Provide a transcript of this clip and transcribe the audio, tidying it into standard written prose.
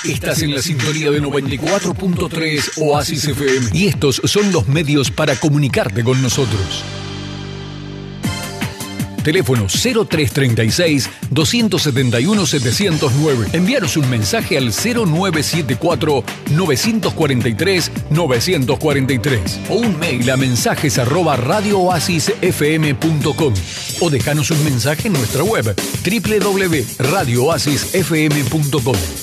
Estás en la sintonía de 94.3 Oasis FM. Y estos son los medios para comunicarte con nosotros. Teléfono 0336-271-709. Envíanos un mensaje al 0974-943-943 o un mail a mensajes@radiooasisfm.com o dejanos un mensaje en nuestra web www.radiooasisfm.com.